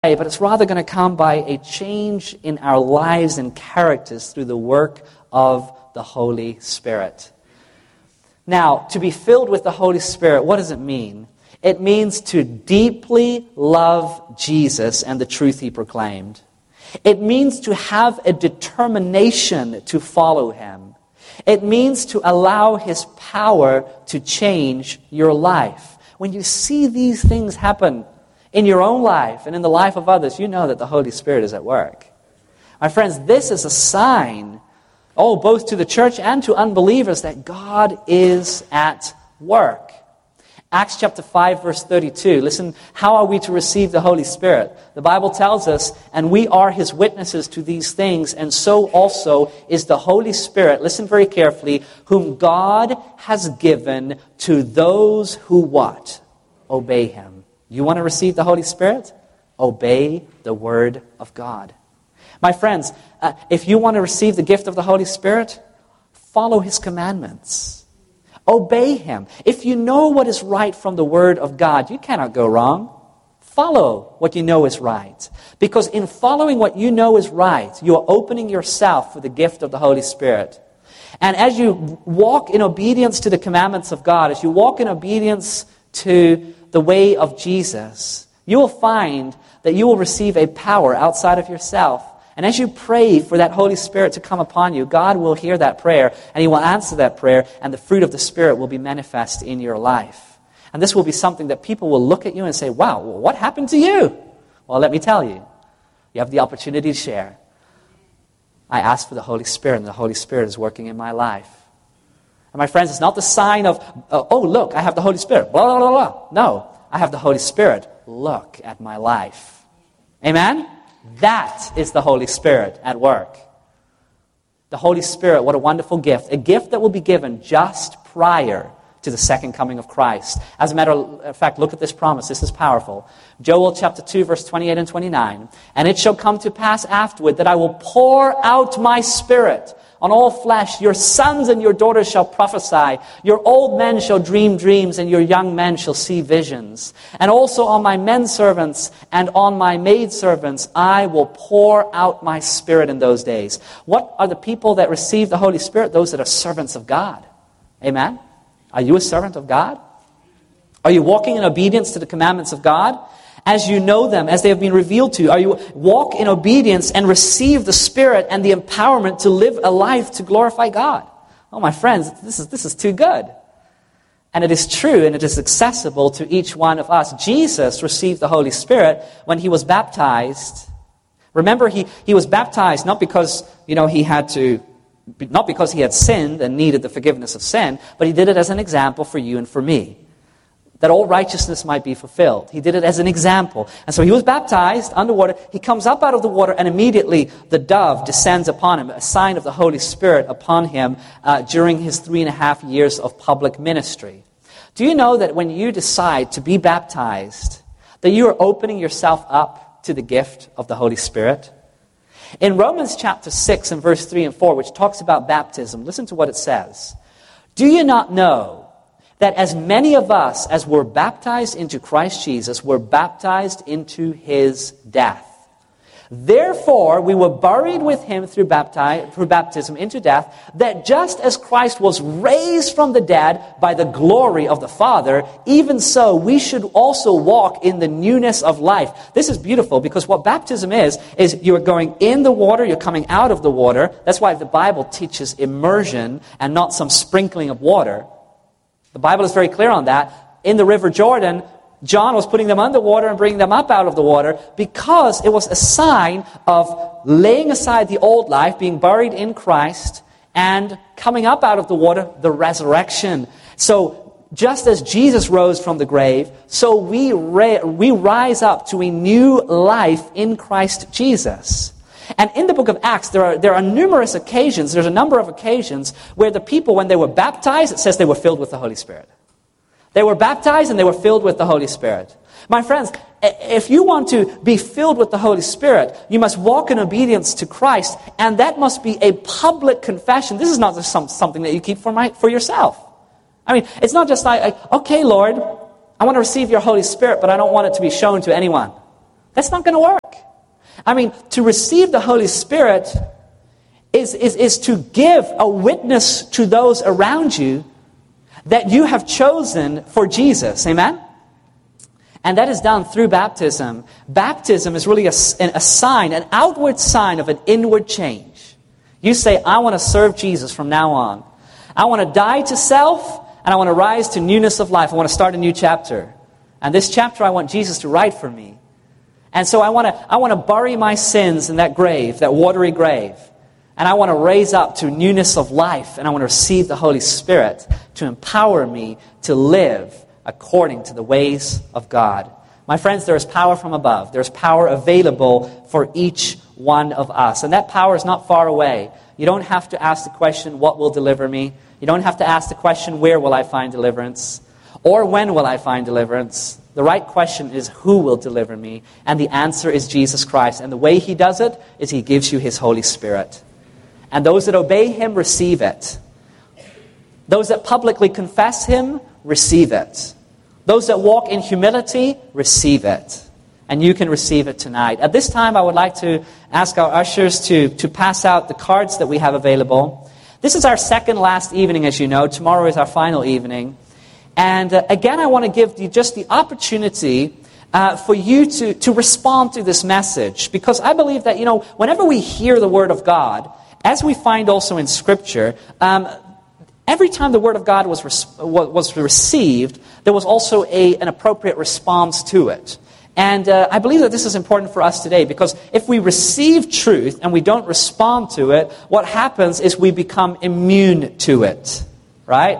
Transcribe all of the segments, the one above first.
but it's rather going to come by a change in our lives and characters through the work of the Holy Spirit. Now, to be filled with the Holy Spirit, what does it mean? It means to deeply love Jesus and the truth he proclaimed. It means to have a determination to follow him. It means to allow his power to change your life. When you see these things happen in your own life and in the life of others, you know that the Holy Spirit is at work. My friends, this is a sign, both to the church and to unbelievers, that God is at work. Acts chapter 5, verse 32. Listen, how are we to receive the Holy Spirit? The Bible tells us, and we are his witnesses to these things, and so also is the Holy Spirit, listen very carefully, whom God has given to those who what? Obey him. You want to receive the Holy Spirit? Obey the word of God. My friends, if you want to receive the gift of the Holy Spirit, follow his commandments. Obey him. If you know what is right from the word of God, you cannot go wrong. Follow what you know is right. Because in following what you know is right, you are opening yourself for the gift of the Holy Spirit. And as you walk in obedience to the commandments of God, as you walk in obedience to the way of Jesus, you will find that you will receive a power outside of yourself. And as you pray for that Holy Spirit to come upon you, God will hear that prayer, and he will answer that prayer, and the fruit of the Spirit will be manifest in your life. And this will be something that people will look at you and say, wow, what happened to you? Well, let me tell you. You have the opportunity to share. I asked for the Holy Spirit, and the Holy Spirit is working in my life. And my friends, it's not the sign of, look, I have the Holy Spirit, blah, blah, blah, blah. No, I have the Holy Spirit. Look at my life. Amen? That is the Holy Spirit at work. The Holy Spirit, what a wonderful gift. A gift that will be given just prior to the second coming of Christ. As a matter of fact, look at this promise. This is powerful. Joel chapter 2, verse 28 and 29. And it shall come to pass afterward that I will pour out my Spirit on all flesh. Your sons and your daughters shall prophesy. Your old men shall dream dreams, and your young men shall see visions. And also on my men servants and on my maid servants I will pour out my Spirit in those days. What are the people that receive the Holy Spirit? Those that are servants of God. Amen? Are you a servant of God? Are you walking in obedience to the commandments of God? As you know them, as they have been revealed to you, are you walk in obedience and receive the Spirit and the empowerment to live a life to glorify God? Oh, my friends, this is too good. And it is true, and it is accessible to each one of us. Jesus received the Holy Spirit when he was baptized. Remember, he was baptized not because, not because he had sinned and needed the forgiveness of sin, but he did it as an example for you and for me, that all righteousness might be fulfilled. He did it as an example. And so he was baptized underwater. He comes up out of the water, and immediately the dove descends upon him, a sign of the Holy Spirit upon him during his 3.5 years of public ministry. Do you know that when you decide to be baptized, that you are opening yourself up to the gift of the Holy Spirit? In Romans chapter 6 and verse 3 and 4, which talks about baptism, listen to what it says. Do you not know that as many of us as were baptized into Christ Jesus were baptized into his death? Therefore, we were buried with him through baptism into death, that just as Christ was raised from the dead by the glory of the Father, even so we should also walk in the newness of life. This is beautiful, because what baptism is you're going in the water, you're coming out of the water. That's why the Bible teaches immersion and not some sprinkling of water. The Bible is very clear on that. In the River Jordan, John was putting them underwater and bringing them up out of the water because it was a sign of laying aside the old life, being buried in Christ, and coming up out of the water, the resurrection. So just as Jesus rose from the grave, so we rise up to a new life in Christ Jesus. And in the book of Acts, there are numerous occasions, there's a number of occasions where the people, when they were baptized, it says they were filled with the Holy Spirit. They were baptized and they were filled with the Holy Spirit. My friends, if you want to be filled with the Holy Spirit, you must walk in obedience to Christ, and that must be a public confession. This is not just something that you keep for yourself. I mean, it's not just like, okay, Lord, I want to receive your Holy Spirit, but I don't want it to be shown to anyone. That's not going to work. I mean, to receive the Holy Spirit is to give a witness to those around you that you have chosen for Jesus. Amen? And that is done through baptism. Baptism is really a sign, an outward sign of an inward change. You say, I want to serve Jesus from now on. I want to die to self, and I want to rise to newness of life. I want to start a new chapter. And this chapter I want Jesus to write for me. And so I want to bury my sins in that grave, that watery grave. And I want to raise up to newness of life. And I want to receive the Holy Spirit to empower me to live according to the ways of God. My friends, there is power from above. There's power available for each one of us. And that power is not far away. You don't have to ask the question, what will deliver me? You don't have to ask the question, where will I find deliverance? Or when will I find deliverance? The right question is, who will deliver me? And the answer is Jesus Christ. And the way He does it is He gives you His Holy Spirit. And those that obey Him receive it. Those that publicly confess Him receive it. Those that walk in humility receive it. And you can receive it tonight. At this time, I would like to ask our ushers to pass out the cards that we have available. This is our second last evening, as you know. Tomorrow is our final evening. And again, I want to give you just the opportunity for you to respond to this message. Because I believe that, whenever we hear the Word of God, as we find also in Scripture, every time the Word of God was received, there was also an appropriate response to it. And I believe that this is important for us today, because if we receive truth and we don't respond to it, what happens is we become immune to it, right?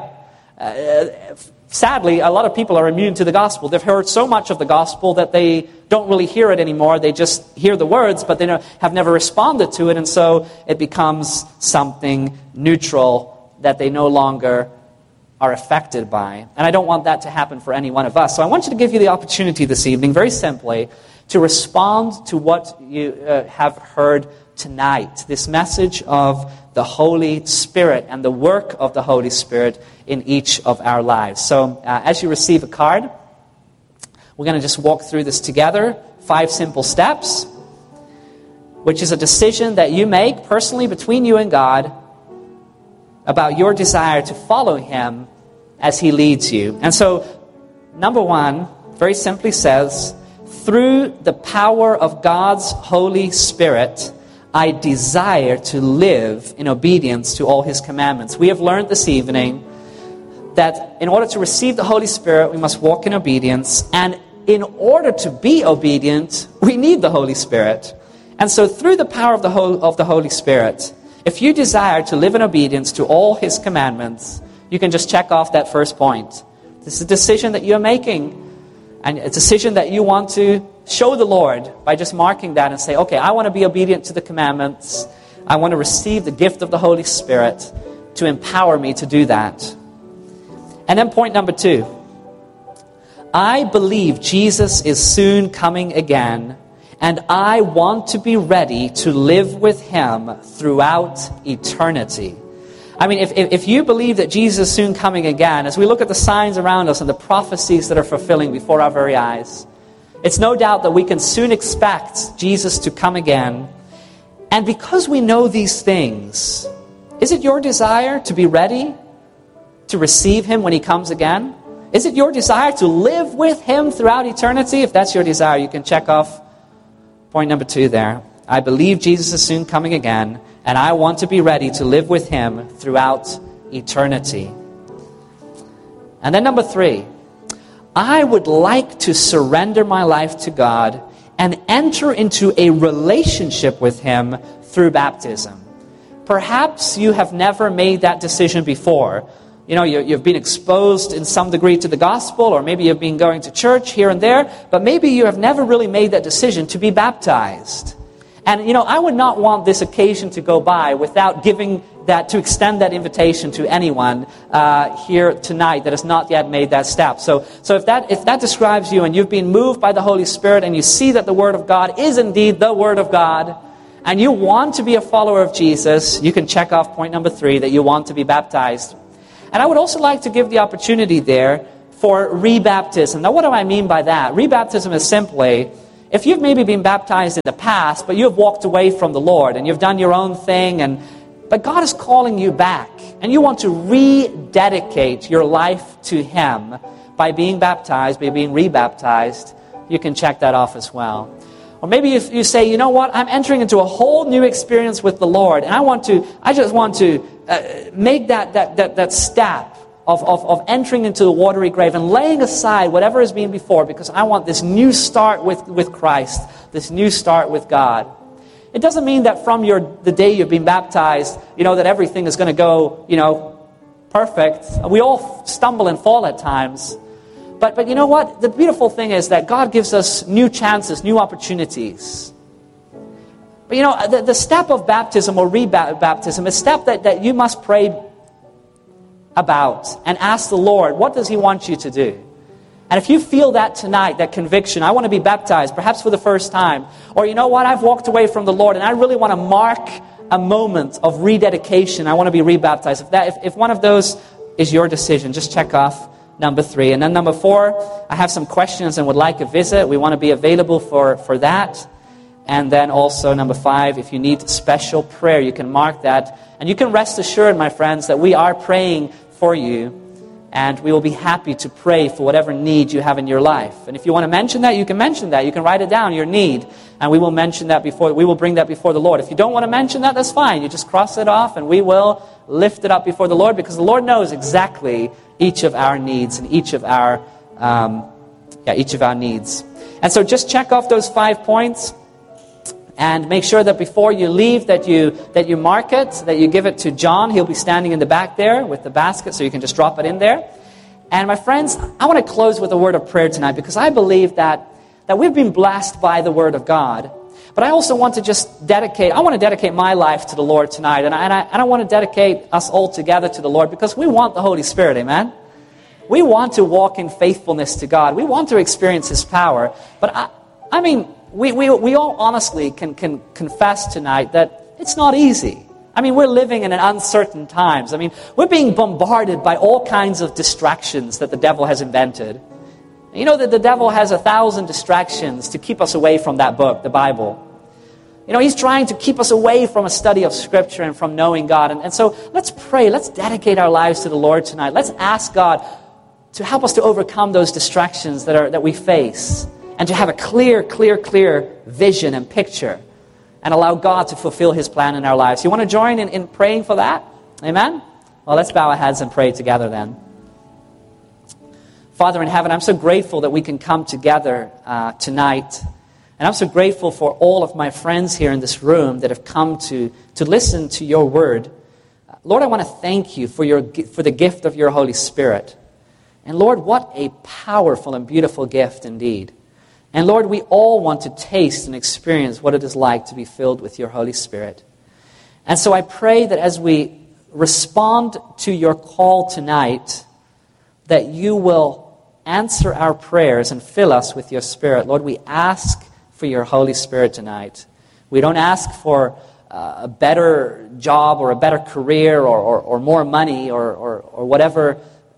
Sadly, a lot of people are immune to the gospel. They've heard so much of the gospel that they don't really hear it anymore. They just hear the words, but they have never responded to it, and so it becomes something neutral that they no longer are affected by. And I don't want that to happen for any one of us. So I want you to give you the opportunity this evening, very simply, to respond to what you have heard tonight. This message of the Holy Spirit and the work of the Holy Spirit in each of our lives. So as you receive a card, we're going to just walk through this together. 5 simple steps, which is a decision that you make personally between you and God about your desire to follow Him as He leads you. And so, number 1, very simply says, through the power of God's Holy Spirit, I desire to live in obedience to all His commandments. We have learned this evening that in order to receive the Holy Spirit, we must walk in obedience. And in order to be obedient, we need the Holy Spirit. And so through the power of the Holy Spirit, if you desire to live in obedience to all His commandments, you can just check off that first point. This is a decision that you're making. And a decision that you want to show the Lord by just marking that and say, okay, I want to be obedient to the commandments. I want to receive the gift of the Holy Spirit to empower me to do that. And then point number 2. I believe Jesus is soon coming again, and I want to be ready to live with Him throughout eternity. I mean, if you believe that Jesus is soon coming again, as we look at the signs around us and the prophecies that are fulfilling before our very eyes, it's no doubt that we can soon expect Jesus to come again. And because we know these things, is it your desire to be ready to receive Him when He comes again? Is it your desire to live with Him throughout eternity? If that's your desire, you can check off point number 2 there. I believe Jesus is soon coming again, and I want to be ready to live with Him throughout eternity. And then number 3, I would like to surrender my life to God and enter into a relationship with Him through baptism. Perhaps you have never made that decision before. You've been exposed in some degree to the gospel, or maybe you've been going to church here and there, but maybe you have never really made that decision to be baptized. And, I would not want this occasion to go by without to extend that invitation to anyone here tonight that has not yet made that step. So if that describes you, and you've been moved by the Holy Spirit, and you see that the Word of God is indeed the Word of God, and you want to be a follower of Jesus, you can check off point number 3, that you want to be baptized. And I would also like to give the opportunity there for rebaptism. Now, what do I mean by that? Rebaptism is simply, if you've maybe been baptized in the past, but you've walked away from the Lord and you've done your own thing, but God is calling you back, and you want to rededicate your life to Him by being baptized, by being rebaptized, you can check that off as well. Or maybe if you say, you know what, I'm entering into a whole new experience with the Lord, and I just want to make that step of entering into the watery grave and laying aside whatever has been before, because I want this new start with Christ, this new start with God. It doesn't mean that from the day you've been baptized, that everything is going to go, perfect. We all stumble and fall at times. But you know what? The beautiful thing is that God gives us new chances, new opportunities. But the step of baptism or rebaptism is a step that you must pray about and ask the Lord, what does He want you to do? And if you feel that tonight, that conviction, I want to be baptized, perhaps for the first time, or you know what, I've walked away from the Lord and I really want to mark a moment of rededication, I want to be rebaptized. If one of those is your decision, just check off number 3. And then number 4, I have some questions and would like a visit. We want to be available for that. And then also number 5, if you need special prayer, you can mark that. And you can rest assured, my friends, that we are praying for you. And we will be happy to pray for whatever need you have in your life. And if you want to mention that, you can mention that. You can write it down, your need. And we will mention that we will bring that before the Lord. If you don't want to mention that, that's fine. You just cross it off and we will lift it up before the Lord, because the Lord knows exactly each of our needs and each of our needs. And so just check off those 5 points. And make sure that before you leave that you mark it, that you give it to John. He'll be standing in the back there with the basket, so you can just drop it in there. And my friends, I want to close with a word of prayer tonight, because I believe that we've been blessed by the Word of God. But I also want to dedicate my life to the Lord tonight. And I want to dedicate us all together to the Lord, because we want the Holy Spirit, amen? We want to walk in faithfulness to God. We want to experience His power. But we all honestly can confess tonight that it's not easy. We're living in an uncertain times. We're being bombarded by all kinds of distractions that the devil has invented. You know that the devil has 1,000 distractions to keep us away from that book, the Bible. He's trying to keep us away from a study of Scripture and from knowing God. And so let's pray. Let's dedicate our lives to the Lord tonight. Let's ask God to help us to overcome those distractions that we face, and to have a clear vision and picture, and allow God to fulfill His plan in our lives. You want to join in praying for that? Amen? Well, let's bow our heads and pray together then. Father in heaven, I'm so grateful that we can come together tonight. And I'm so grateful for all of my friends here in this room that have come to listen to your word. Lord, I want to thank you for the gift of your Holy Spirit. And Lord, what a powerful and beautiful gift indeed. And Lord, we all want to taste and experience what it is like to be filled with your Holy Spirit. And so I pray that as we respond to your call tonight, that you will answer our prayers and fill us with your Spirit. Lord, we ask for your Holy Spirit tonight. We don't ask for a better job or a better career or more money or whatever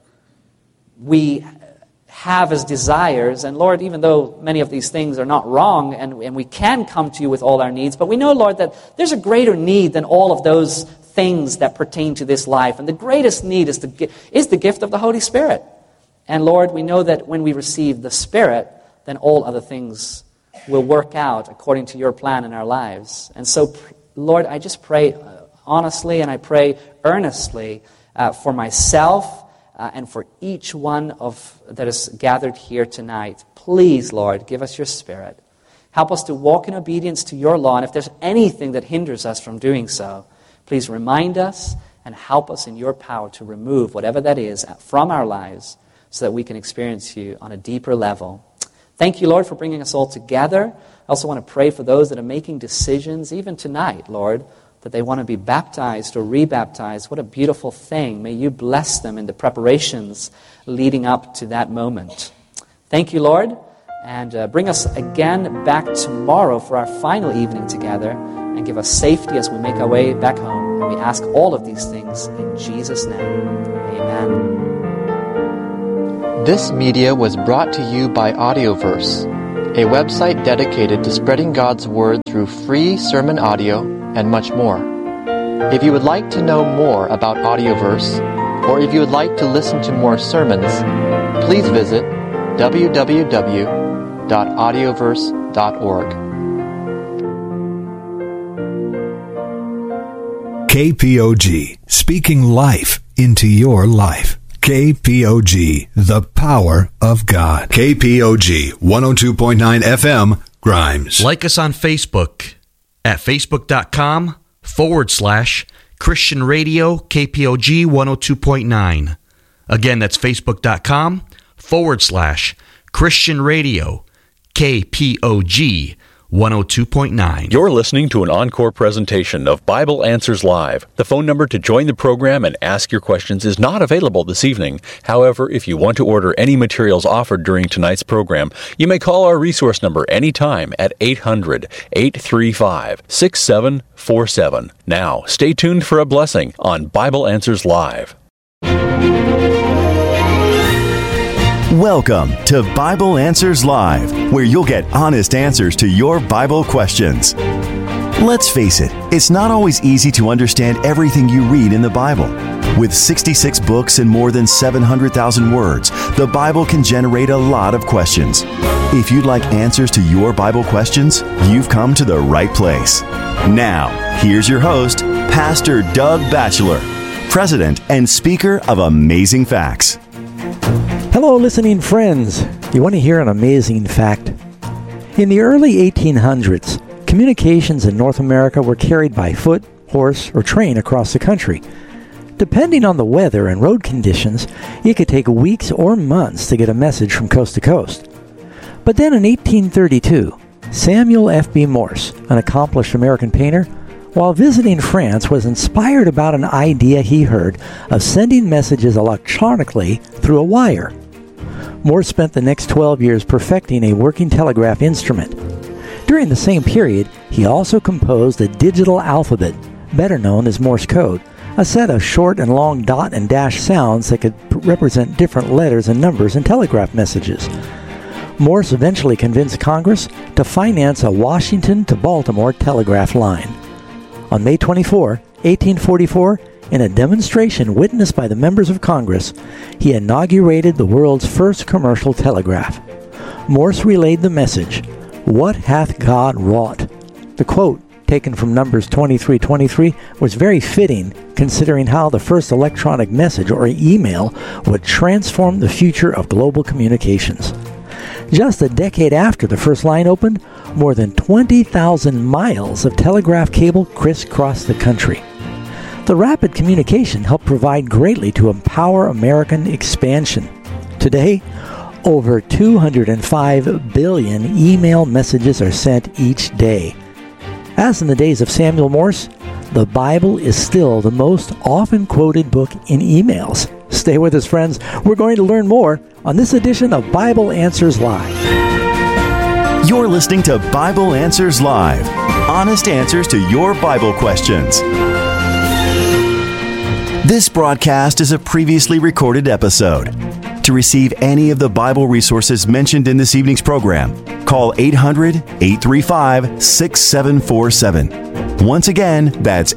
we have as desires. And Lord, even though many of these things are not wrong, and we can come to you with all our needs, but we know, Lord, that there's a greater need than all of those things that pertain to this life. And the greatest need is the gift of the Holy Spirit. And Lord, we know that when we receive the Spirit, then all other things will work out according to your plan in our lives. And so, Lord, I just pray honestly, and I pray earnestly for myself, and for each one that is gathered here tonight. Please, Lord, give us your Spirit. Help us to walk in obedience to your law. And if there's anything that hinders us from doing so, please remind us and help us in your power to remove whatever that is from our lives, so that we can experience you on a deeper level. Thank you, Lord, for bringing us all together. I also want to pray for those that are making decisions, even tonight, Lord, that they want to be baptized or rebaptized. What a beautiful thing. May you bless them in the preparations leading up to that moment. Thank you, Lord, and bring us again back tomorrow for our final evening together, and give us safety as we make our way back home. And we ask all of these things in Jesus' name. Amen. This media was brought to you by Audioverse, a website dedicated to spreading God's Word through free sermon audio and much more. If you would like to know more about Audioverse, or if you would like to listen to more sermons, please visit www.audioverse.org. KPOG, speaking life into your life. KPOG, the power of God. KPOG, 102.9 FM, Grimes. Like us on Facebook at facebook.com/Christian Radio KPOG 102.9. Again, that's facebook.com/Christian Radio KPOG 102.9. You're listening to an encore presentation of Bible Answers Live. The phone number to join the program and ask your questions is not available this evening. However, if you want to order any materials offered during tonight's program, you may call our resource number anytime at 800-835-6747. Now, stay tuned for a blessing on Bible Answers Live. Welcome to Bible Answers Live, where you'll get honest answers to your Bible questions. Let's face it, it's not always easy to understand everything you read in the Bible. With 66 books and more than 700,000 words, the Bible can generate a lot of questions. If you'd like answers to your Bible questions, you've come to the right place. Now, here's your host, Pastor Doug Batchelor, President and Speaker of Amazing Facts. Hello, listening friends. You want to hear an amazing fact? In the early 1800s, communications in North America were carried by foot, horse, or train across the country. Depending on the weather and road conditions, it could take weeks or months to get a message from coast to coast. But then in 1832, Samuel F.B. Morse, an accomplished American painter, while visiting France, was inspired about an idea he heard of sending messages electronically through a wire. Morse spent the next 12 years perfecting a working telegraph instrument. During the same period, he also composed a digital alphabet, better known as Morse code, a set of short and long dot and dash sounds that could represent different letters and numbers in telegraph messages. Morse eventually convinced Congress to finance a Washington to Baltimore telegraph line. On May 24, 1844, in a demonstration witnessed by the members of Congress, he inaugurated the world's first commercial telegraph. Morse relayed the message, "What hath God wrought?" The quote, taken from Numbers 23:23, was very fitting considering how the first electronic message or email would transform the future of global communications. Just a decade after the first line opened, more than 20,000 miles of telegraph cable crisscrossed the country. The rapid communication helped provide greatly to empower American expansion. Today, over 205 billion email messages are sent each day. As in the days of Samuel Morse, the Bible is still the most often quoted book in emails. Stay with us, friends. We're going to learn more on this edition of Bible Answers Live. You're listening to Bible Answers Live, honest answers to your Bible questions. This broadcast is a previously recorded episode. To receive any of the Bible resources mentioned in this evening's program, call 800-835-6747. Once again, that's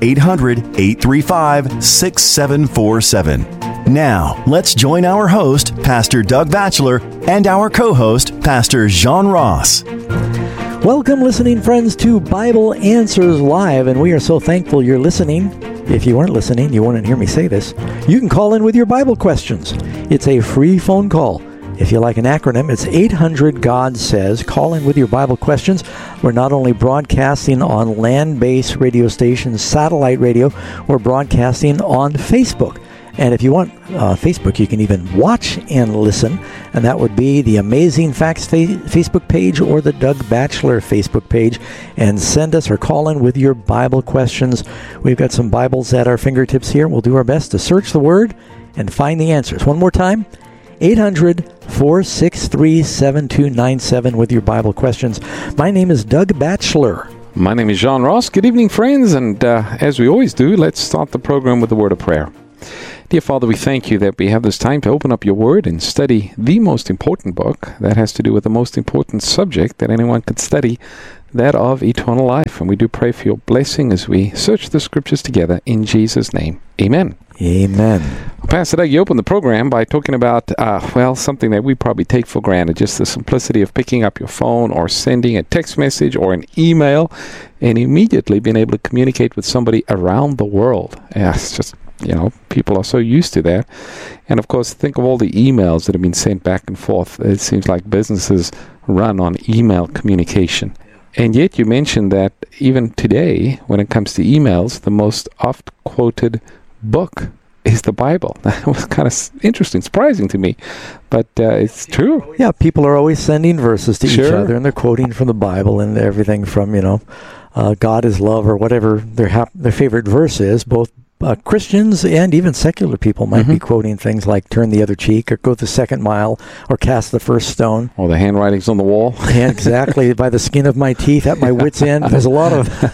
800-835-6747. Now, let's join our host, Pastor Doug Batchelor, and our co-host, Pastor Jean Ross. Welcome, listening friends, to Bible Answers Live, and we are so thankful you're listening. If you weren't listening, you wouldn't hear me say this. You can call in with your Bible questions. It's a free phone call. If you like an acronym, it's 800 God Says. Call in with your Bible questions. We're not only broadcasting on land-based radio stations, satellite radio, we're broadcasting on Facebook. And if you want Facebook, you can even watch and listen, and that would be the Amazing Facts Facebook page or the Doug Batchelor Facebook page, and send us or call in with your Bible questions. We've got some Bibles at our fingertips here. We'll do our best to search the Word and find the answers. One more time, 800-463-7297 with your Bible questions. My name is Doug Batchelor. My name is Jean Ross. Good evening, friends, and as we always do, let's start the program with a word of prayer. Dear Father, we thank you that we have this time to open up your word and study the most important book that has to do with the most important subject that anyone could study, that of eternal life. And we do pray for your blessing as we search the scriptures together in Jesus' name. Amen. Amen. Well, Pastor Doug, you opened the program by talking about, something that we probably take for granted, just the simplicity of picking up your phone or sending a text message or an email and immediately being able to communicate with somebody around the world. Yeah, it's just, people are so used to that. And, of course, think of all the emails that have been sent back and forth. It seems like businesses run on email communication. And yet you mentioned that even today, when it comes to emails, the most oft-quoted book is the Bible. That was kind of interesting, surprising to me, but it's true. Yeah, people are always sending verses to each Sure. other, and they're quoting from the Bible and everything from, God is love or whatever their favorite verse is. Both Christians and even secular people might be quoting things like turn the other cheek or go the second mile or cast the first stone. Or the handwritings on the wall. Yeah, exactly. By the skin of my teeth, at my wit's end. There's a lot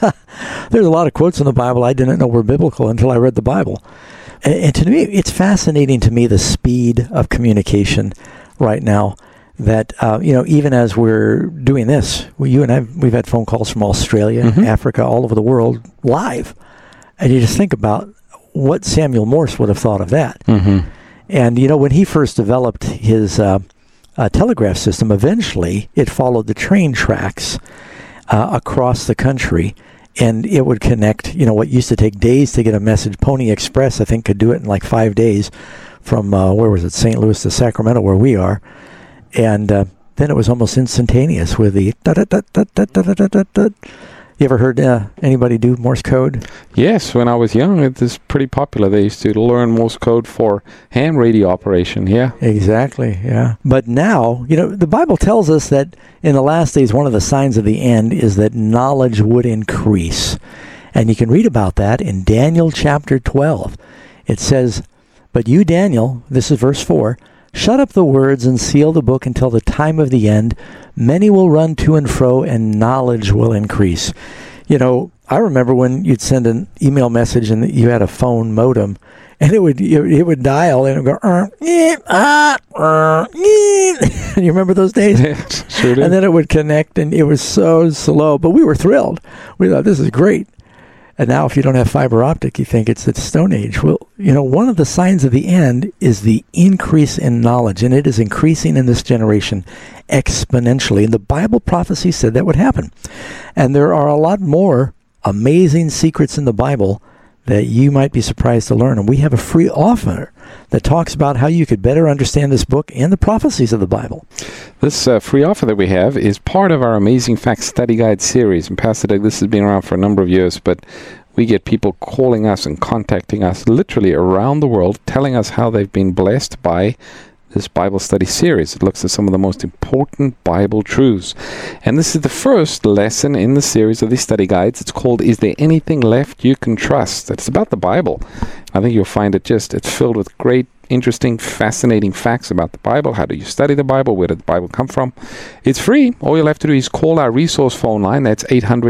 of quotes in the Bible I didn't know were biblical until I read the Bible. And to me, it's fascinating to me the speed of communication right now. That even as we're doing this, you and I, we've had phone calls from Australia, Africa, all over the world, live. And you just think about what Samuel Morse would have thought of that. Mm-hmm. And, when he first developed his telegraph system, eventually it followed the train tracks across the country. And it would connect, what used to take days to get a message. Pony Express, I think, could do it in like 5 days from, St. Louis to Sacramento, where we are. And then it was almost instantaneous with the da-da-da-da-da-da-da-da. You ever heard anybody do Morse code? Yes, when I was young, it was pretty popular. They used to learn Morse code for ham radio operation, yeah. Exactly, yeah. But now, the Bible tells us that in the last days, one of the signs of the end is that knowledge would increase. And you can read about that in Daniel chapter 12. It says, "But you, Daniel," this is verse 4, "shut up the words and seal the book until the time of the end. Many will run to and fro, and knowledge will increase." I remember when you'd send an email message and you had a phone modem, and it would dial and it would go, you remember those days? Sure did. And then it would connect, and it was so slow, but we were thrilled. We thought, this is great. And now if you don't have fiber optic, you think it's the Stone Age. Well, one of the signs of the end is the increase in knowledge, and it is increasing in this generation exponentially. And the Bible prophecy said that would happen. And there are a lot more amazing secrets in the Bible that you might be surprised to learn. And we have a free offer that talks about how you could better understand this book and the prophecies of the Bible. This free offer that we have is part of our Amazing Facts Study Guide series. And Pastor Doug, this has been around for a number of years, but we get people calling us and contacting us literally around the world, telling us how they've been blessed by this Bible study series. It looks at some of the most important Bible truths. And this is the first lesson in the series of these study guides. It's called, Is There Anything Left You Can Trust? It's about the Bible. I think you'll find it's filled with great, interesting, fascinating facts about the Bible. How do you study the Bible? Where did the Bible come from? It's free. All you'll have to do is call our resource phone line. That's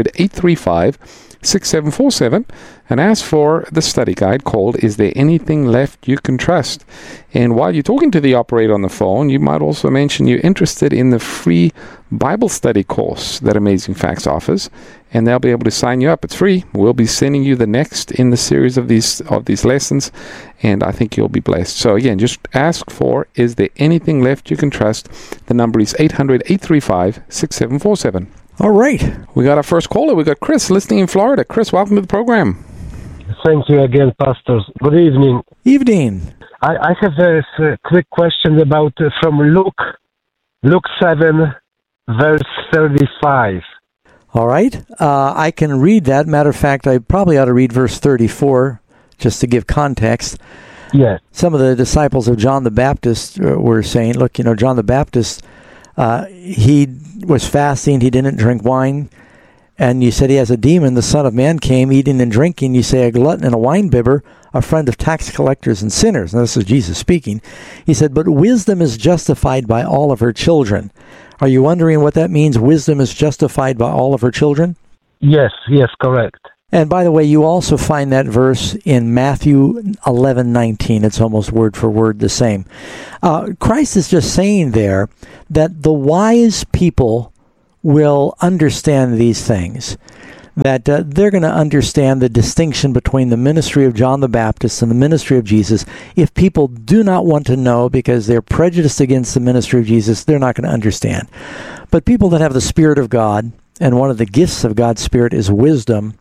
800-835-6747 and ask for the study guide called Is There Anything Left You Can Trust? And while you're talking to the operator on the phone, you might also mention you're interested in the free Bible study course that Amazing Facts offers, and they'll be able to sign you up. It's free. We'll be sending you the next in the series of these lessons, and I think you'll be blessed. So again, just ask for Is There Anything Left You Can Trust? The number is 800-835-6747. All right. We got our first caller. We got Chris listening in Florida. Chris, welcome to the program. Thank you again, pastors. Good evening. Evening. I have a quick question about from Luke 7, verse 35. All right. I can read that. Matter of fact, I probably ought to read verse 34 just to give context. Yes. Some of the disciples of John the Baptist were saying, look, John the Baptist, he was fasting. He didn't drink wine. And you said he has a demon. The Son of Man came eating and drinking. You say a glutton and a winebibber, a friend of tax collectors and sinners. Now, this is Jesus speaking. He said, but wisdom is justified by all of her children. Are you wondering what that means? Wisdom is justified by all of her children? Yes, correct. And by the way, you also find that verse in Matthew 11:19. It's almost word for word the same. Christ is just saying there that the wise people will understand these things, that they're going to understand the distinction between the ministry of John the Baptist and the ministry of Jesus. If people do not want to know because they're prejudiced against the ministry of Jesus, they're not going to understand. But people that have the Spirit of God, and one of the gifts of God's Spirit is wisdom,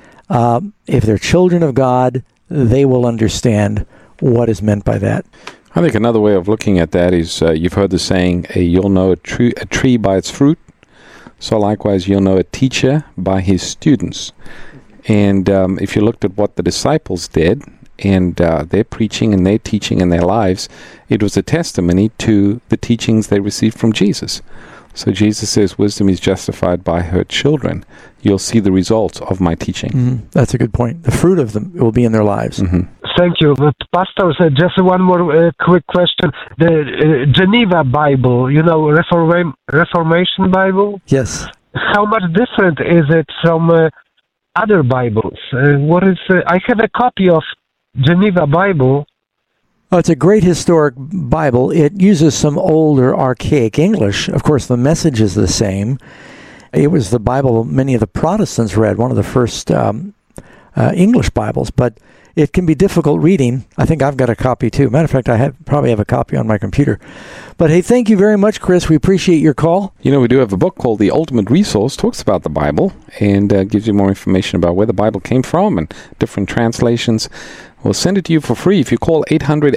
if they're children of God, they will understand what is meant by that. I think another way of looking at that is you've heard the saying, you'll know a tree by its fruit. So likewise, you'll know a teacher by his students. And if you looked at what the disciples did, and their preaching and their teaching in their lives, it was a testimony to the teachings they received from Jesus. So Jesus says, wisdom is justified by her children. You'll see the results of my teaching. Mm-hmm. That's a good point. The fruit of them will be in their lives. Mm-hmm. Thank you. But Pastor, just one more quick question. The Geneva Bible, Reformation Bible? Yes. How much different is it from other Bibles? I have a copy of Geneva Bible. Oh, it's a great historic Bible. It uses some older, archaic English. Of course, the message is the same. It was the Bible many of the Protestants read, one of the first English Bibles, but it can be difficult reading. I think I've got a copy too. Matter of fact, I probably have a copy on my computer. But hey, thank you very much, Chris. We appreciate your call. We do have a book called The Ultimate Resource, talks about the Bible, and gives you more information about where the Bible came from and different translations. We'll send it to you for free if you call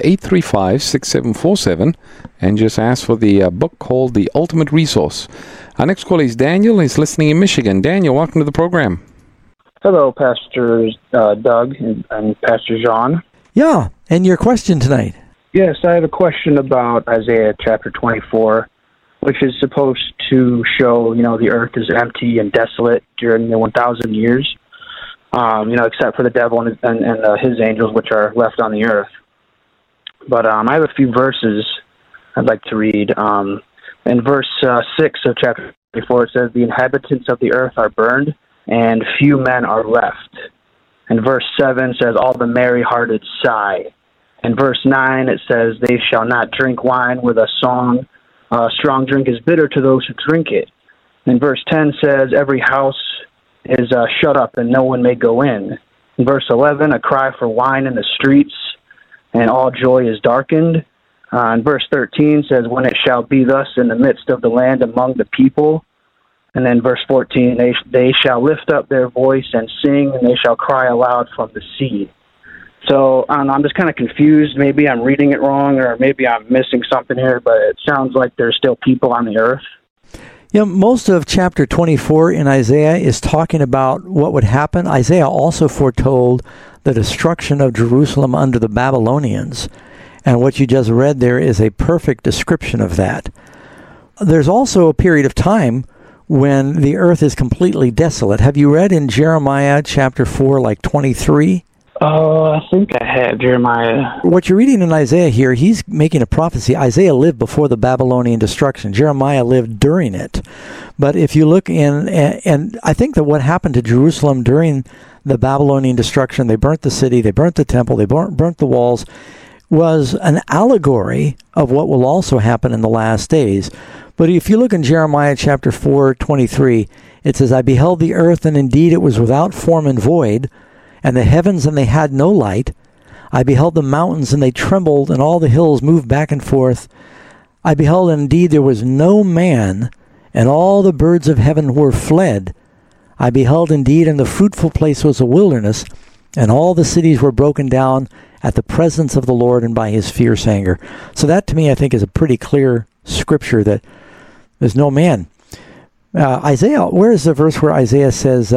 800-835-6747 and just ask for the book called The Ultimate Resource. Our next caller is Daniel. He's listening in Michigan. Daniel, welcome to the program. Hello, Pastor Doug and Pastor John. Yeah, and your question tonight? Yes, I have a question about Isaiah chapter 24, which is supposed to show, the earth is empty and desolate during the 1,000 years. Except for the devil and his angels, which are left on the earth. But I have a few verses I'd like to read. In verse 6 of chapter 24, it says, the inhabitants of the earth are burned, and few men are left. And verse 7 says, all the merry-hearted sigh. In verse 9, it says, they shall not drink wine with a song. Strong drink is bitter to those who drink it. And verse 10 says, every house is shut up and no one may go in. In verse 11, a cry for wine in the streets, and all joy is darkened. And verse 13 says, when it shall be thus in the midst of the land among the people. And then verse 14, they shall lift up their voice and sing, and they shall cry aloud from the sea. So I'm just kind of confused. Maybe I'm reading it wrong, or maybe I'm missing something here, but it sounds like there's still people on the earth. Most of chapter 24 in Isaiah is talking about what would happen. Isaiah also foretold the destruction of Jerusalem under the Babylonians. And what you just read there is a perfect description of that. There's also a period of time when the earth is completely desolate. Have you read in Jeremiah chapter 4, like 23? I think I have, Jeremiah. What you're reading in Isaiah here, he's making a prophecy. Isaiah lived before the Babylonian destruction. Jeremiah lived during it. But if you look in, and I think that what happened to Jerusalem during the Babylonian destruction, they burnt the city, they burnt the temple, they burnt the walls, was an allegory of what will also happen in the last days. But if you look in Jeremiah chapter 4:23, it says, I beheld the earth, and indeed it was without form and void, and the heavens, and they had no light. I beheld the mountains, and they trembled, and all the hills moved back and forth. I beheld, and indeed there was no man, and all the birds of heaven were fled. I beheld, indeed, and the fruitful place was a wilderness, and all the cities were broken down at the presence of the Lord and by his fierce anger. So that, to me, I think is a pretty clear scripture that there's no man. Isaiah, where is the verse where Isaiah says,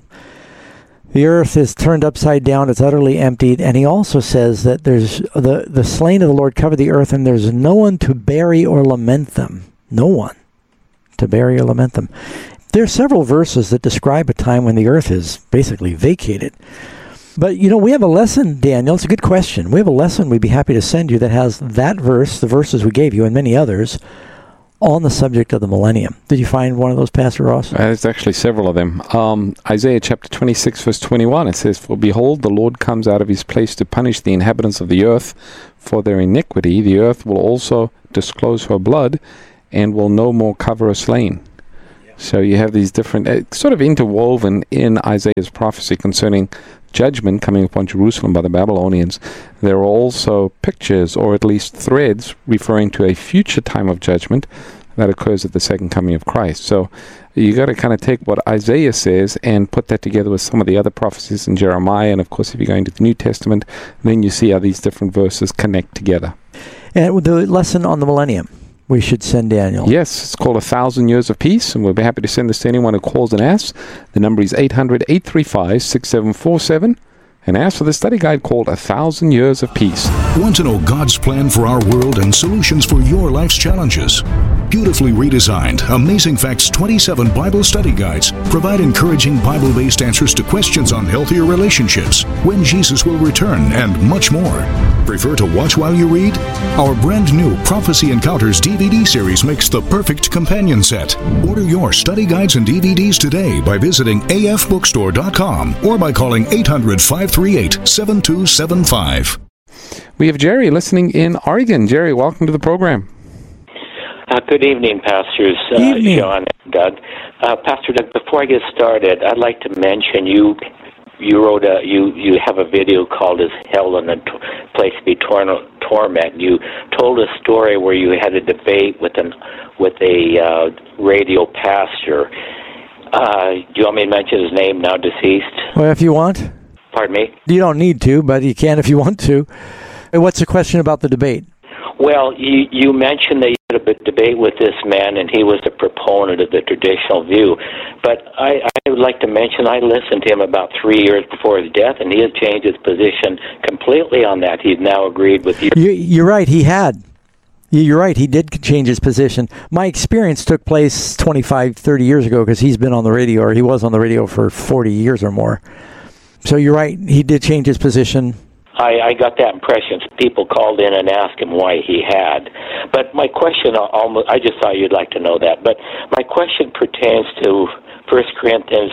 the earth is turned upside down, it's utterly emptied, and he also says that there's the slain of the Lord cover the earth, and there's no one to bury or lament them. No one to bury or lament them. There are several verses that describe a time when the earth is basically vacated. But, we have a lesson, Daniel. It's a good question. We have a lesson we'd be happy to send you that has that verse, the verses we gave you, and many others, on the subject of the millennium. Did you find one of those, Pastor Ross? There's actually several of them. Isaiah chapter 26, verse 21, it says, "For behold, the Lord comes out of his place to punish the inhabitants of the earth for their iniquity. The earth will also disclose her blood and will no more cover her slain." So you have these different, sort of interwoven in Isaiah's prophecy concerning judgment coming upon Jerusalem by the Babylonians. There are also pictures, or at least threads, referring to a future time of judgment that occurs at the second coming of Christ. So you got to kind of take what Isaiah says and put that together with some of the other prophecies in Jeremiah. And of course, if you go into the New Testament, then you see how these different verses connect together. And the lesson on the millennium, we should send Daniel. Yes, it's called 1,000 Years of Peace, and we'll be happy to send this to anyone who calls and asks. The number is 800-835-6747. And ask for the study guide called 1,000 Years of Peace. Want to know God's plan for our world and solutions for your life's challenges? Beautifully redesigned, Amazing Facts 27 Bible study guides provide encouraging Bible-based answers to questions on healthier relationships, when Jesus will return, and much more. Prefer to watch while you read? Our brand new Prophecy Encounters DVD series makes the perfect companion set. Order your study guides and DVDs today by visiting afbookstore.com or by calling 800-538-7275. We have Jerry listening in Oregon. Jerry, welcome to the program. Good evening, Pastors Sean and Doug. Pastor Doug, before I get started, I'd like to mention you have a video called "Is Hell and a Place to Be Torment?" You told a story where you had a debate with a radio pastor. Do you want me to mention his name, now deceased? Well, if you want. Pardon me? You don't need to, but you can if you want to. What's the question about the debate? Well, you mentioned that you had a debate with this man, and he was a proponent of the traditional view. But I would like to mention I listened to him about 3 years before his death, and he has changed his position completely on that. He's now agreed with you. You're right, he had. You're right, he did change his position. My experience took place 25, 30 years ago because he's been on the radio, or he was on the radio for 40 years or more. So you're right, he did change his position. I got that impression. People called in and asked him why he had. But my question, I just thought you'd like to know that. But my question pertains to 1 Corinthians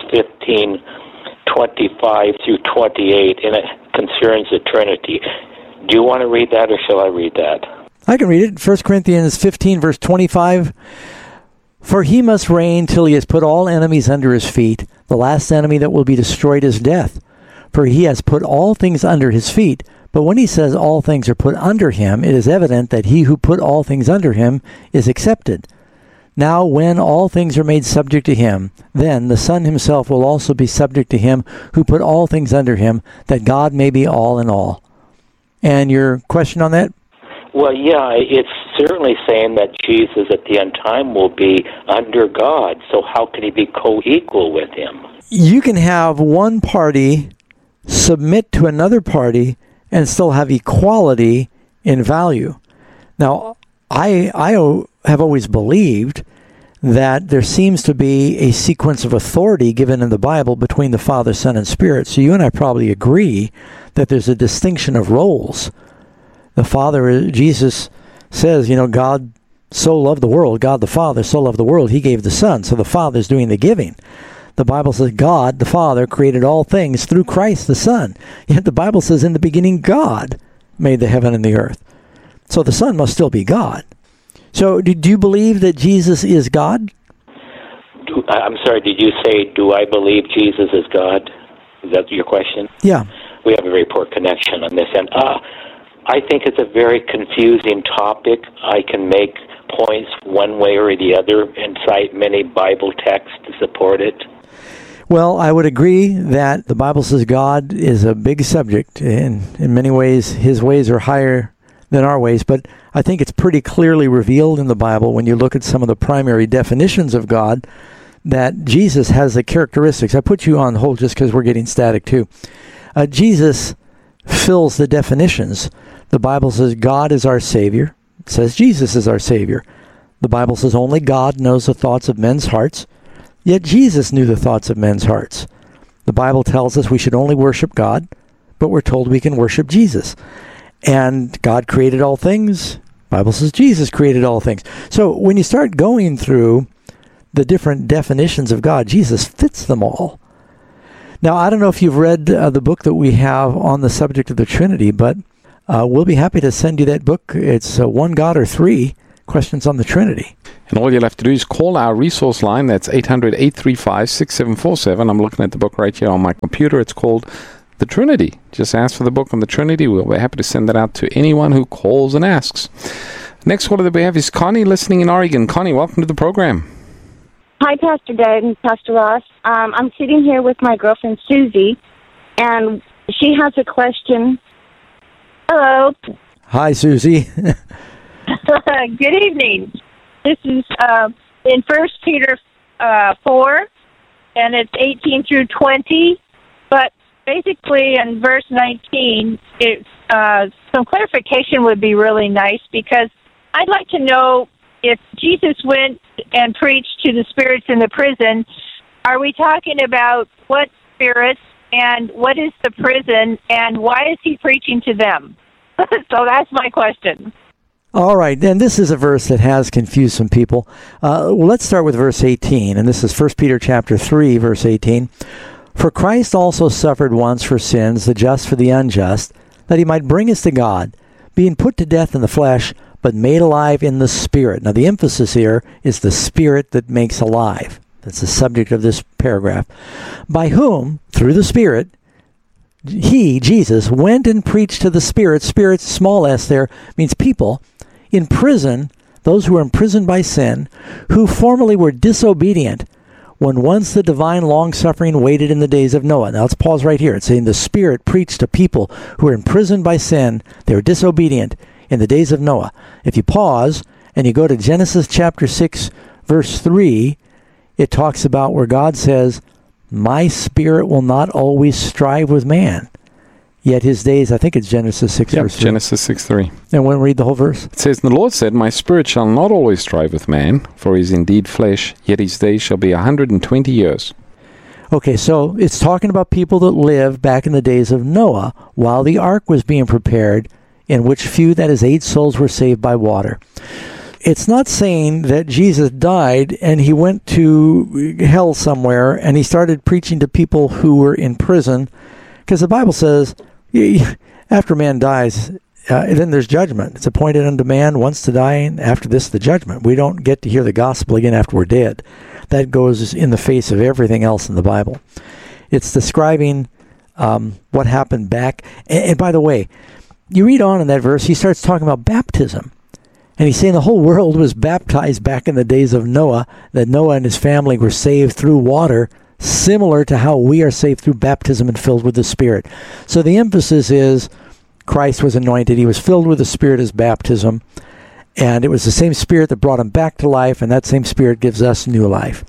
15:25 through 28, and it concerns the Trinity. Do you want to read that, or shall I read that? I can read it. 1 Corinthians 15, verse 25. "For he must reign till he has put all enemies under his feet. The last enemy that will be destroyed is death. For he has put all things under his feet. But when he says all things are put under him, it is evident that he who put all things under him is accepted. Now when all things are made subject to him, then the Son himself will also be subject to him who put all things under him, that God may be all in all." And your question on that? Well, yeah, it's certainly saying that Jesus at the end time will be under God. So how can he be co-equal with him? You can have one party submit to another party and still have equality in value. Now, I have always believed that there seems to be a sequence of authority given in the Bible between the Father, Son, and Spirit. So you and I probably agree that there's a distinction of roles. The Father, Jesus says, God so loved the world, God the Father so loved the world, he gave the Son. So the Father's doing the giving. The Bible says God, the Father, created all things through Christ, the Son. Yet the Bible says in the beginning, God made the heaven and the earth. So the Son must still be God. So do you believe that Jesus is God? I'm sorry, did you say, do I believe Jesus is God? Is that your question? Yeah. We have a very poor connection on this end. I think it's a very confusing topic. I can make points one way or the other and cite many Bible texts to support it. Well, I would agree that the Bible says God is a big subject. In many ways, his ways are higher than our ways. But I think it's pretty clearly revealed in the Bible when you look at some of the primary definitions of God that Jesus has the characteristics. I put you on hold just because we're getting static too. Jesus fills the definitions. The Bible says God is our Savior. It says Jesus is our Savior. The Bible says only God knows the thoughts of men's hearts. Yet Jesus knew the thoughts of men's hearts. The Bible tells us we should only worship God, but we're told we can worship Jesus. And God created all things The Bible says Jesus created all things. So when you start going through the different definitions of God, Jesus fits them all. Now, I don't know if you've read the book that we have on the subject of the Trinity, but we'll be happy to send you that book. It's One God or Three, Questions on the Trinity. And all you'll have to do is call our resource line. That's 800-835-6747. I'm looking at the book right here on my computer. It's called The Trinity. Just ask for the book on the Trinity. We'll be happy to send that out to anyone who calls and asks. Next caller that we have is Connie, listening in Oregon. Connie, welcome to the program. Hi, Pastor Doug and Pastor Ross. I'm sitting here with my girlfriend, Susie, and she has a question. Hello. Hi, Susie. Good evening. This is in 1 Peter 4, and it's 18 through 20. But basically, in verse 19, some clarification would be really nice, because I'd like to know, if Jesus went and preached to the spirits in the prison, are we talking about what spirits, and what is the prison, and why is he preaching to them? So that's my question. All right, and this is a verse that has confused some people. Well, let's start with verse 18, and this is 1 Peter chapter 3, verse 18. For Christ also suffered once for sins, the just for the unjust, that he might bring us to God, being put to death in the flesh, but made alive in the Spirit. Now, the emphasis here is the Spirit that makes alive. That's the subject of this paragraph. By whom, through the Spirit, he, Jesus, went and preached to the spirits, small s there, means people, in prison, those who were imprisoned by sin, who formerly were disobedient, when once the divine long-suffering waited in the days of Noah. Now let's pause right here. It's saying the Spirit preached to people who were imprisoned by sin, they were disobedient in the days of Noah. If you pause and you go to Genesis chapter 6, verse 3, it talks about where God says, my Spirit will not always strive with man. Yet his days, I think it's Genesis 6, verse 3. Genesis 6, 3. And we'll read the whole verse. It says, the Lord said, my Spirit shall not always strive with man, for he is indeed flesh, yet his days shall be 120 years. Okay, so it's talking about people that lived back in the days of Noah, while the ark was being prepared, in which few, that is 8 souls, were saved by water. It's not saying that Jesus died and he went to hell somewhere and he started preaching to people who were in prison, because the Bible says after man dies, then there's judgment. It's appointed unto man once to die, and after this the judgment. We don't get to hear the gospel again after we're dead. That goes in the face of everything else in the Bible. It's describing what happened back. And by the way, you read on in that verse, he starts talking about baptism. And he's saying the whole world was baptized back in the days of Noah, that Noah and his family were saved through water, similar to how we are saved through baptism and filled with the Spirit. So the emphasis is Christ was anointed. He was filled with the Spirit as baptism. And it was the same Spirit that brought him back to life, and that same Spirit gives us new life.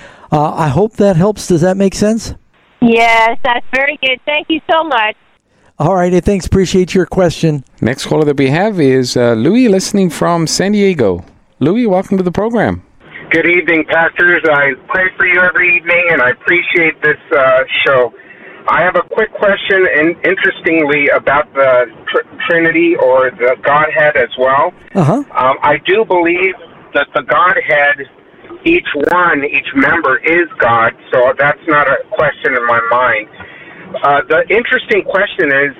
I hope that helps. Does that make sense? Yes, that's very good. Thank you so much. All right, thanks. Appreciate your question. Next caller that we have is Louis, listening from San Diego. Louis, welcome to the program. Good evening, pastors. I pray for you every evening, and I appreciate this show. I have a quick question, and interestingly, about the Trinity or the Godhead as well. I do believe that the Godhead, each member is God, so that's not a question in my mind. The interesting question is,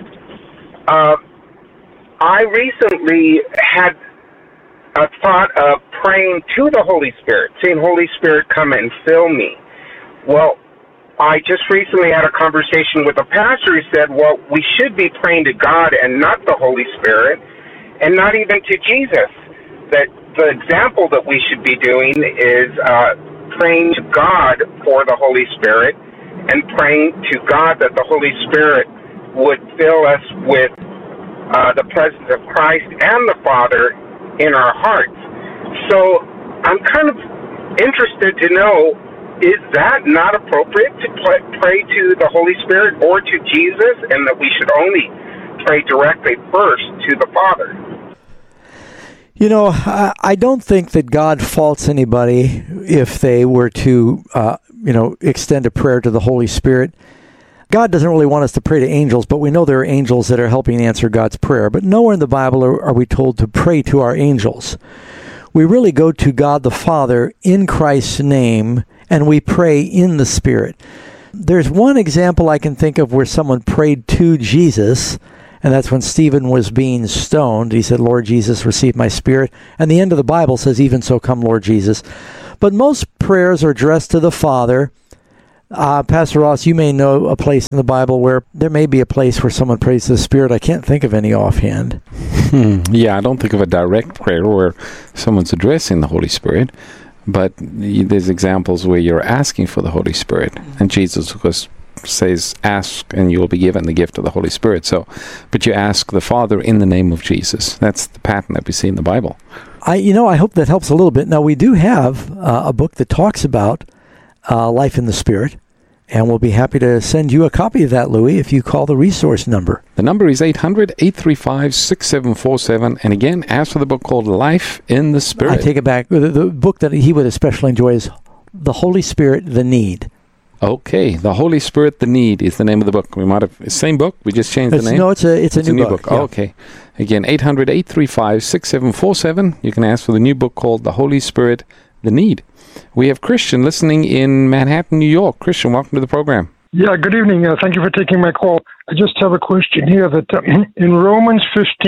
I recently had a thought of praying to the Holy Spirit, saying, Holy Spirit, come and fill me. Well, I just recently had a conversation with a pastor who said, well, we should be praying to God and not the Holy Spirit, and not even to Jesus. That the example that we should be doing is praying to God for the Holy Spirit, and praying to God that the Holy Spirit would fill us with the presence of Christ and the Father in our hearts. So I'm kind of interested to know, is that not appropriate to pray to the Holy Spirit or to Jesus, and that we should only pray directly first to the Father? You know, I don't think that God faults anybody if they were to, extend a prayer to the Holy Spirit. God doesn't really want us to pray to angels, but we know there are angels that are helping answer God's prayer. But nowhere in the Bible are we told to pray to our angels. We really go to God the Father in Christ's name, and we pray in the Spirit. There's one example I can think of where someone prayed to Jesus, and that's when Stephen was being stoned. He said, Lord Jesus, receive my spirit. And the end of the Bible says, even so come, Lord Jesus. But most prayers are addressed to the Father. Pastor Ross, you may know a place in the Bible where there may be a place where someone prays to the Spirit. I can't think of any offhand. Yeah, I don't think of a direct prayer where someone's addressing the Holy Spirit. But there's examples where you're asking for the Holy Spirit. And Jesus, of course, says, ask and you will be given the gift of the Holy Spirit. So, but you ask the Father in the name of Jesus. That's the pattern that we see in the Bible. I hope that helps a little bit. Now, we do have a book that talks about life in the Spirit, and we'll be happy to send you a copy of that, Louis, if you call the resource number. The number is 800-835-6747. And again, ask for the book called Life in the Spirit. I take it back. The book that he would especially enjoy is The Holy Spirit, The Need. Okay, The Holy Spirit, The Need is the name of the book. We might have same book. We just changed the name. No, it's a new book. Yeah. Oh, okay. Again, 800-835-6747. You can ask for the new book called The Holy Spirit, The Need. We have Christian listening in Manhattan, New York. Christian, welcome to the program. Yeah, good evening. Thank you for taking my call. I just have a question here that in Romans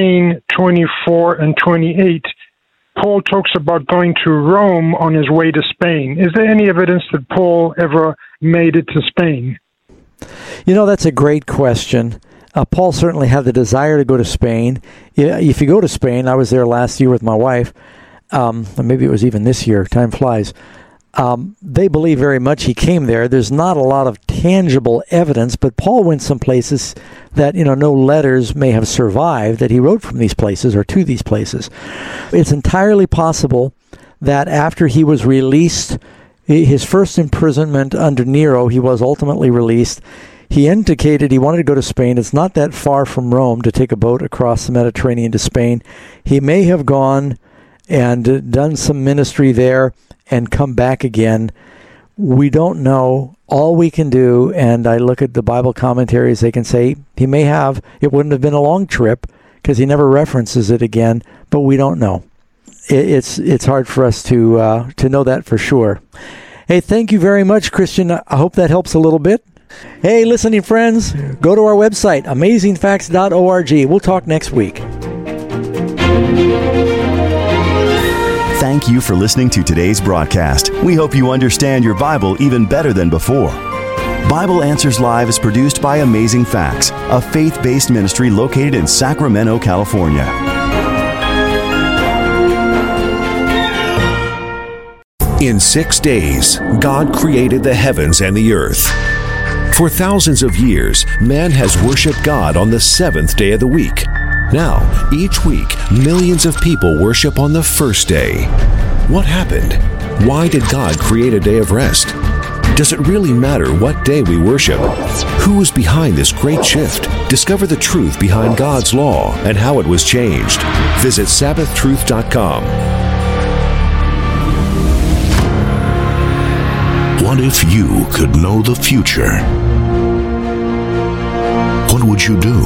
15:24 and 28, Paul talks about going to Rome on his way to Spain. Is there any evidence that Paul ever made it to Spain? That's a great question. Paul certainly had the desire to go to Spain. If you go to Spain, I was there last year with my wife, maybe it was even this year, time flies. They believe very much he came there. There's not a lot of tangible evidence, but Paul went some places that, no letters may have survived that he wrote from these places or to these places. It's entirely possible that after he was released, his first imprisonment under Nero, he was ultimately released. He indicated he wanted to go to Spain. It's not that far from Rome to take a boat across the Mediterranean to Spain. He may have gone and done some ministry there and come back again. We don't know. All we can do, and I look at the Bible commentaries, they can say he may have. It wouldn't have been a long trip because he never references it again, but we don't know. It's hard for us to know that for sure. Hey, thank you very much, Christian. I hope that helps a little bit. Hey, listening friends, go to our website, amazingfacts.org. We'll talk next week. Thank you for listening to today's broadcast. We hope you understand your Bible even better than before. Bible Answers Live is produced by Amazing Facts, a faith-based ministry located in Sacramento, California. In 6 days, God created the heavens and the earth. For thousands of years, man has worshiped God on the seventh day of the week. Now, each week, millions of people worship on the first day. What happened? Why did God create a day of rest? Does it really matter what day we worship? Who is behind this great shift? Discover the truth behind God's law and how it was changed. Visit SabbathTruth.com. What if you could know the future? What would you do?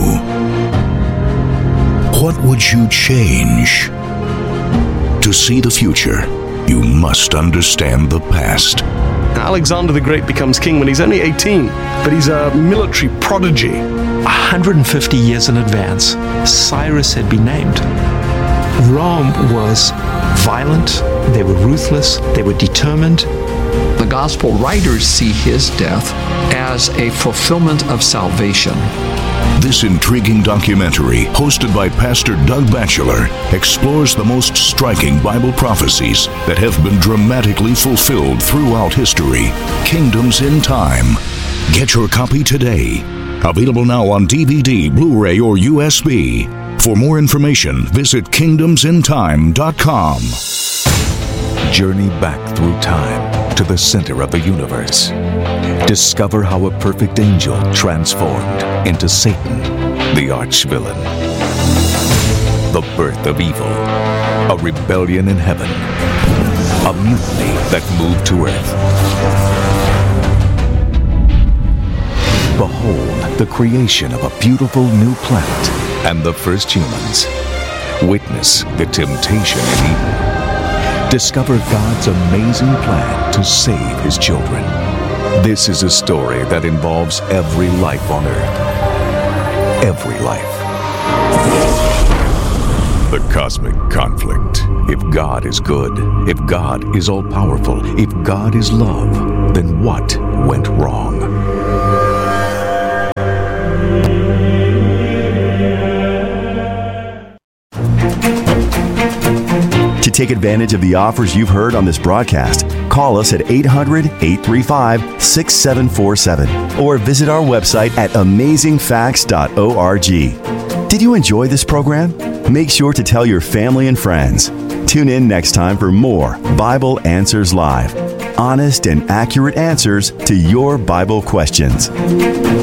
What would you change? To see the future, you must understand the past. Alexander the Great becomes king when he's only 18, but he's a military prodigy. 150 years in advance, Cyrus had been named. Rome was violent, they were ruthless, they were determined. The gospel writers see his death as a fulfillment of salvation. This intriguing documentary, hosted by Pastor Doug Batchelor, explores the most striking Bible prophecies that have been dramatically fulfilled throughout history. Kingdoms in Time. Get your copy today. Available now on DVD, Blu-ray, or USB. For more information, visit kingdomsintime.com. Journey back through time to the center of the universe. Discover how a perfect angel transformed into Satan, the arch-villain. The birth of evil, a rebellion in heaven, a mutiny that moved to earth. Behold the creation of a beautiful new planet and the first humans. Witness the temptation in Eden. Discover God's amazing plan to save His children. This is a story that involves every life on earth. Every life. The Cosmic Conflict. If God is good, if God is all-powerful, if God is love, then what went wrong? To take advantage of the offers you've heard on this broadcast, call us at 800-835-6747 or visit our website at amazingfacts.org. Did you enjoy this program? Make sure to tell your family and friends. Tune in next time for more Bible Answers Live. Honest and accurate answers to your Bible questions.